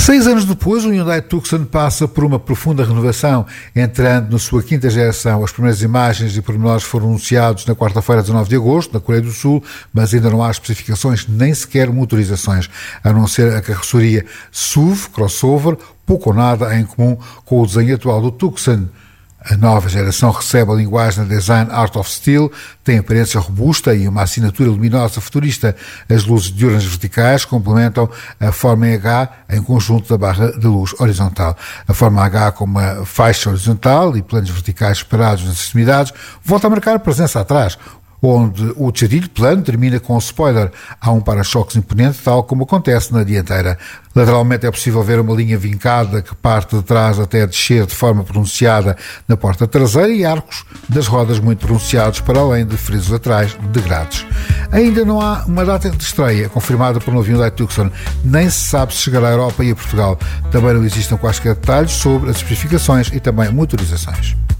6 anos depois, o Hyundai Tucson passa por uma profunda renovação, entrando na sua quinta geração. As primeiras imagens e pormenores foram anunciados na quarta-feira, 19 de agosto, na Coreia do Sul, mas ainda não há especificações nem sequer motorizações, a não ser a carroceria SUV, crossover, pouco ou nada em comum com o desenho atual do Tucson. A nova geração recebe a linguagem de design Art of Steel, tem aparência robusta e uma assinatura luminosa futurista. As luzes diurnas verticais complementam a forma em H em conjunto da barra de luz horizontal. A forma H com uma faixa horizontal e planos verticais separados nas extremidades volta a marcar presença atrás, onde o tejadilho plano termina com o spoiler. Há um para-choques imponente, tal como acontece na dianteira. Lateralmente é possível ver uma linha vincada que parte de trás até descer de forma pronunciada na porta traseira e arcos das rodas muito pronunciados, para além de frisos laterais de grades. Ainda não há uma data de estreia confirmada por um Hyundai Tucson, nem se sabe se chegará à Europa e a Portugal. Também não existem quaisquer detalhes sobre as especificações e também motorizações.